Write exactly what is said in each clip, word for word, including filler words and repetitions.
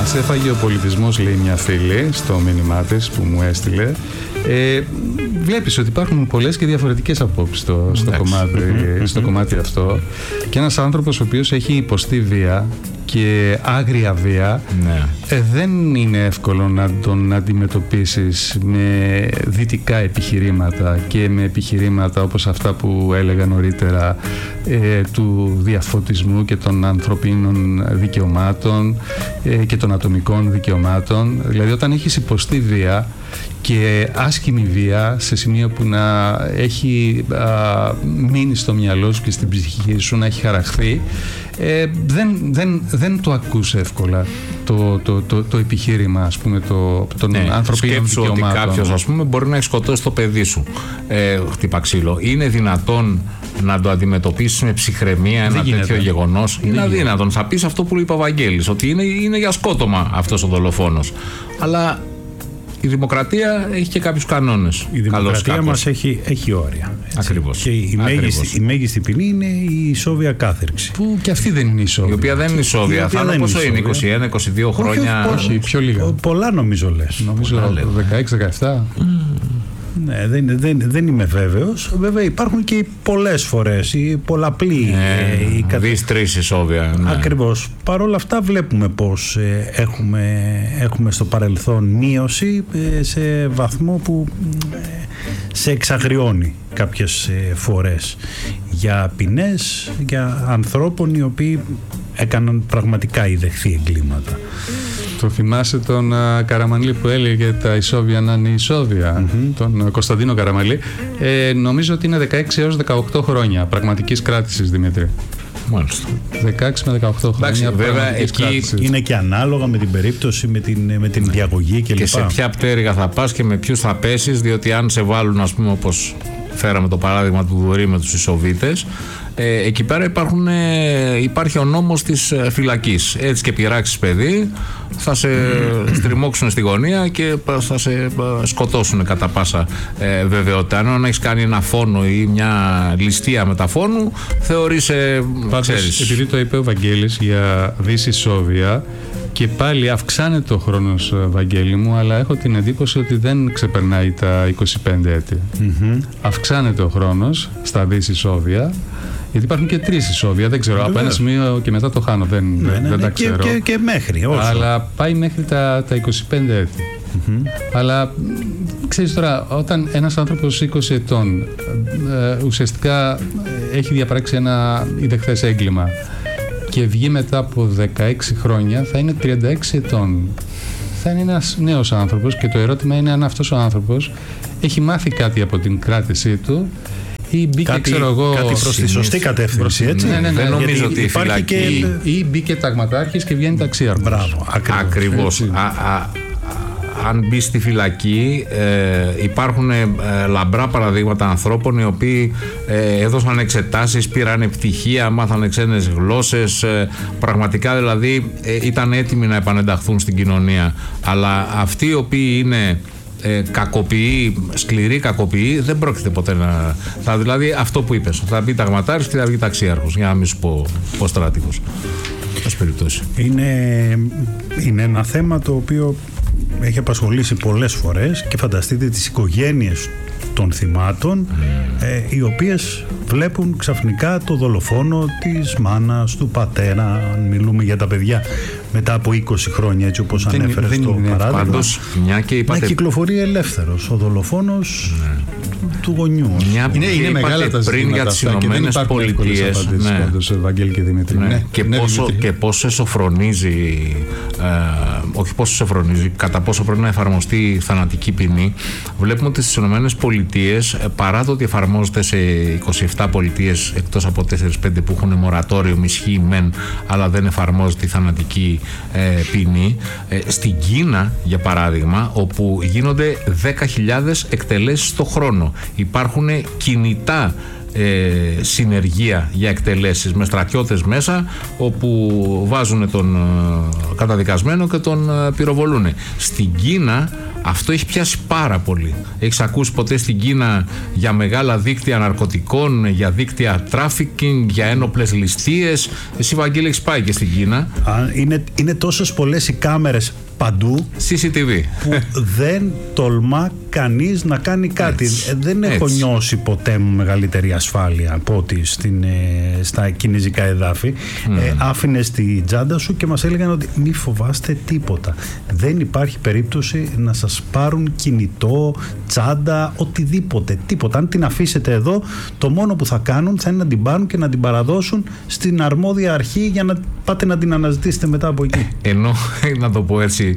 Μας έφαγε ο πολιτισμός, λέει μια φίλη στο μήνυμά της που μου έστειλε. Ε, βλέπεις ότι υπάρχουν πολλές και διαφορετικές απόψεις στο, στο, κομμάτι, στο κομμάτι αυτό, και ένας άνθρωπος ο οποίος έχει υποστεί βία και άγρια βία, ναι. ε, δεν είναι εύκολο να τον αντιμετωπίσεις με δυτικά επιχειρήματα και με επιχειρήματα όπως αυτά που έλεγα νωρίτερα, ε, του διαφωτισμού και των ανθρωπίνων δικαιωμάτων ε, και των ατομικών δικαιωμάτων. Δηλαδή όταν έχεις υποστεί βία και άσχημη βία σε σημείο που να έχει α, μείνει στο μυαλό σου και στην ψυχή σου, να έχει χαραχθεί, ε, δεν, δεν, δεν το ακούς εύκολα το, το, το, το επιχείρημα, ας πούμε, το, των ναι, ανθρωπίνων δικαιωμάτων. Ότι κάποιος, ας πούμε, μπορεί να έχει σκοτώσει το παιδί σου, ε, χτύπα ξύλο. Είναι δυνατόν να το αντιμετωπίσεις με ψυχραιμία ένα τέτοιο γίνεται. γεγονός? Είναι αδύνατον. Θα πεις αυτό που είπε ο Βαγγέλης, ότι είναι, είναι για σκότωμα αυτός ο δολοφόνος. Αλλά η δημοκρατία έχει και κάποιους κανόνες. Η δημοκρατία μας έχει, έχει όρια. Ακριβώς. Και η μέγιστη, η μέγιστη ποινή είναι η ισόβια κάθερξη. Που και αυτή δεν είναι ισόβια. Η οποία δεν είναι ισόβια. Θα είναι πόσο είναι, είκοσι ένα είκοσι δύο χρόνια. Όχι, όχι, πιο λίγα. Πολλά νομίζω λες. Νομίζω δεκαέξι δεκαεπτά. Ναι, δεν, δεν, δεν είμαι βέβαιος. Βέβαια υπάρχουν και πολλές φορές οι πολλαπλοί. Ε, οι κατα... Δεις τρεις ισόβια. Ναι. Ακριβώς. Παρ' όλα αυτά βλέπουμε πως ε, έχουμε, έχουμε στο παρελθόν μείωση ε, σε βαθμό που ε, σε εξαγριώνει κάποιες ε, φορές για ποινές, για ανθρώπων οι οποίοι έκαναν πραγματικά ιδεχθή εγκλήματα. Το θυμάσαι τον uh, Καραμανλή που έλεγε τα ισόβια να είναι ισόβια, mm-hmm. τον uh, Κωνσταντίνο Καραμανλή. Ε, νομίζω ότι είναι δεκαέξι έως δεκαοκτώ χρόνια πραγματικής κράτησης, Δημήτρη. Μάλιστα. δεκαέξι με δεκαοκτώ χρόνια. Βέβαια, εκεί κράτησης. Είναι και ανάλογα με την περίπτωση, με την, με την διαγωγή κλπ. Και, και σε ποια πτέρυγα θα πας και με ποιους θα πέσεις, διότι αν σε βάλουν, ας πούμε, όπως φέραμε το παράδειγμα του Βορρή με τους Ισοβίτες, ε, εκεί πέρα υπάρχουν, ε, υπάρχει ο νόμος της ε, φυλακής. Έτσι και πειράξεις παιδί, θα σε στριμώξουν στη γωνία και θα σε ε, σκοτώσουν κατά πάσα ε, βεβαιότητα. Αν έχεις κάνει ένα φόνο ή μια ληστεία μεταφώνου, θεωρείσαι, ξέρεις. Επειδή το είπε ο Βαγγέλης για Δύση Σόβια, και πάλι αυξάνεται ο χρόνος, Βαγγέλη μου, αλλά έχω την εντύπωση ότι δεν ξεπερνάει τα είκοσι πέντε έτη. Mm-hmm. Αυξάνεται ο χρόνος στα Δύση Σόβια, γιατί υπάρχουν και τρεις Ισόβια, δεν ξέρω, από ένα σημείο και μετά το χάνω, δεν, ναι, δεν, ναι, δεν τα ξέρω. Και, και, και μέχρι, όσο. Αλλά πάει μέχρι τα, τα είκοσι πέντε έτη. Mm-hmm. Αλλά ξέρεις τώρα, όταν ένας άνθρωπος είκοσι ετών ε, ουσιαστικά έχει διαπράξει ένα ιδεχθές έγκλημα και βγει μετά από δεκαέξι χρόνια, θα είναι τριάντα έξι ετών. Θα είναι ένας νέος άνθρωπος και το ερώτημα είναι αν αυτός ο άνθρωπος έχει μάθει κάτι από την κράτησή του ή μπήκε, κάτι, ξέρω εγώ, κάτι προς τη σωστή κατεύθυνση, έτσι. Ναι, ναι, ναι, δεν νομίζω ότι η φυλακή... Και... Ή μπήκε ταγματάρχης και βγαίνει ταξίαρχος. Μπράβο, ακριβώς. Ακριβώς. Α, α, αν μπει στη φυλακή, ε, υπάρχουν ε, λαμπρά παραδείγματα ανθρώπων οι οποίοι ε, έδωσαν εξετάσεις, πήραν πτυχία, μάθανε ξένες γλώσσες, ε, πραγματικά δηλαδή ε, ήταν έτοιμοι να επανενταχθούν στην κοινωνία. Αλλά αυτοί οι οποίοι είναι ε, κακοποιοί, σκληροί κακοποιοί, δεν πρόκειται ποτέ να... Θα, δηλαδή αυτό που είπες, θα μπει ταγματάρχης και θα βγει ταξίαρχος, για να μην σου πω, πω στράτηγος. Είναι, είναι ένα θέμα το οποίο έχει απασχολήσει πολλές φορές και φανταστείτε τις οικογένειες των θυμάτων mm. ε, οι οποίες βλέπουν ξαφνικά το δολοφόνο της μάνας, του πατέρα, αν μιλούμε για τα παιδιά μετά από είκοσι χρόνια, έτσι όπως δεν, ανέφερε στο παράδειγμα, πάντως, μια και είπατε... να κυκλοφορεί ελεύθερος ο δολοφόνος mm. του, του γονιού. Μια είναι, είναι μεγάλα τα πριν για τις Ηνωμένες Πολιτείες, ναι. πάντως, Ευαγγέλη και Δημήτρη. Ναι. Ναι. Και, ναι, πόσο, και πόσο εσωφρονίζει, ε, όχι πόσο εσωφρονίζει, κατά πόσο πρέπει να εφαρμοστεί η θανατική ποινή. Βλέπουμε ότι στις Ηνωμένες Πολιτείες, παρά το ότι εφαρμόζεται σε είκοσι επτά πολιτείες εκτός από τέσσερα πέντε που έχουν μορατόριο, ισχύει μεν, αλλά δεν εφαρμόζεται η θανατική ε, ποινή. Ε, στην Κίνα, για παράδειγμα, όπου γίνονται δέκα χιλιάδες εκτελέσεις το χρόνο, υπάρχουν κινητά ε, συνεργεία για εκτελέσεις με στρατιώτες μέσα, όπου βάζουν τον ε, καταδικασμένο και τον ε, πυροβολούν. Στην Κίνα αυτό έχει πιάσει πάρα πολύ. Έχεις ακούσει ποτέ στην Κίνα για μεγάλα δίκτυα ναρκωτικών, για δίκτυα τράφικινγκ, για ένοπλες ληστείες? Εσύ, Βαγγέλη, έχεις πάει και στην Κίνα. Α, είναι, είναι τόσες πολλές οι κάμερες παντού, σι σι τι βι, που δεν τολμά κανείς να κάνει κάτι. Έτσι. Ε, δεν έχω Έτσι. νιώσει ποτέ μου μεγαλύτερη ασφάλεια από ότι στην, ε, στα κινέζικα εδάφη. Mm. Ε, άφηνες τη τσάντα σου και μας έλεγαν ότι μη φοβάστε τίποτα. Δεν υπάρχει περίπτωση να σας πάρουν κινητό, τσάντα, οτιδήποτε. Τίποτα. Αν την αφήσετε εδώ, το μόνο που θα κάνουν θα είναι να την πάρουν και να την παραδώσουν στην αρμόδια αρχή για να πάτε να την αναζητήσετε μετά από εκεί. Ενώ, να το πω έτσι,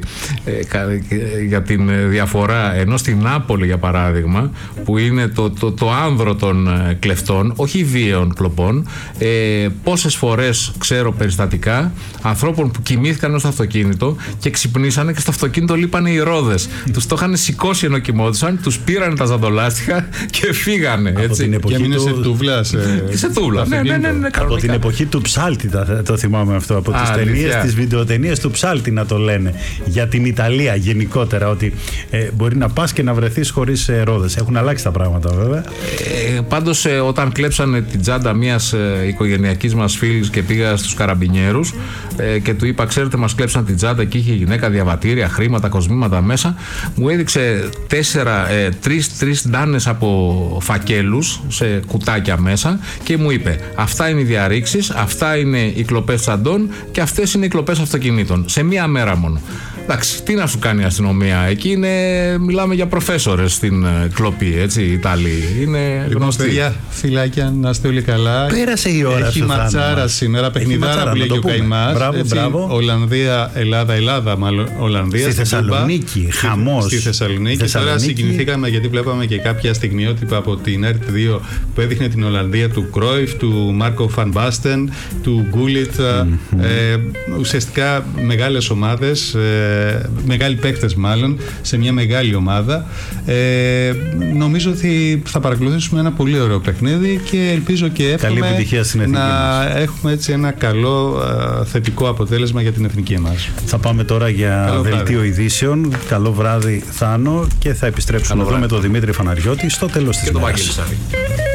για την διαφορά, ενώ στην Νάπολη, για παράδειγμα, που είναι το, το, το άνδρο των κλεφτών, όχι βίαιων κλοπών, ε, πόσες φορές ξέρω περιστατικά ανθρώπων που κοιμήθηκαν στο αυτοκίνητο και ξυπνήσανε και στο αυτοκίνητο λείπανε οι ρόδες. Τους το είχαν σηκώσει ενώ κοιμόντουσαν, τους πήραν τα ζαντολάστιχα και φύγανε. Έτσι. Από την εποχή και έμεινε του... σε τούβλα. Σε, σε τούβλα. Ναι, ναι, ναι, ναι, από την εποχή του Ψάλτη, το θυμάμαι αυτό. Από τις ταινίες, τις βιντεοτενίες του Ψάλτη να το λένε. Για την Ιταλία γενικότερα, ότι ε, μπορεί να πας και να βρεθείς χωρίς ε, ρόδες. Έχουν αλλάξει τα πράγματα, βέβαια. Ε, πάντως, ε, όταν κλέψανε την τσάντα μιας ε, οικογενειακής μας φίλης και πήγα στους καραμπινιέρους ε, και του είπα, ξέρετε, μας κλέψαν την τσάντα και είχε γυναίκα, διαβατήρια, χρήματα, κοσμήματα μέσα, μου έδειξε τέσσερα, ε, τρεις, τρεις ντάνες από φακέλους σε κουτάκια μέσα και μου είπε, αυτά είναι οι διαρρήξεις, αυτά είναι οι κλοπές τσαντών και αυτές είναι οι κλοπές αυτοκινήτων. Σε μία μέρα μόνο. Εντάξει, τι να σου κάνει η αστυνομία? Εκεί είναι, μιλάμε για προφέσορες στην κλοπή, έτσι, οι Ιταλοί. Είναι λοιπόν, γνωστοί. παιδιά, φιλάκια, να είστε όλοι καλά. Πέρασε η ώρα. Έχει ματσάρα σήμερα, παιχνιδάρα που λέγει ο Καϊμάς. Μπράβο, έτσι, μπράβο. Ολλανδία, Ελλάδα, Ελλάδα, μάλλον Ολλανδία. Στη Θεσσαλονίκη, χαμός. Στη Θεσσαλονίκη. Θεσσαλονίκη. Τώρα συγκινηθήκαμε γιατί βλέπαμε και κάποια στιγμιότυπα από την ΕΡΤ δύο που έδειχνε την Ολλανδία του Κρόιφ, του Μάρκο Φαν Μπάστεν, του Γκούλιτ. Mm-hmm. Ε, ουσιαστικά μεγάλες ομάδες. Ε, μεγάλοι παίκτες μάλλον σε μια μεγάλη ομάδα. Ε, νομίζω ότι θα παρακολουθήσουμε ένα πολύ ωραίο παιχνίδι και ελπίζω και εύχομαι να έχουμε έτσι ένα καλό α, θετικό αποτέλεσμα για την εθνική μας. Θα πάμε τώρα για καλό δελτίο βράδυ. Ειδήσεων. Καλό βράδυ, Θάνο, και θα επιστρέψουμε εδώ με τον Δημήτρη Φαναριώτη στο τέλος της μέρας.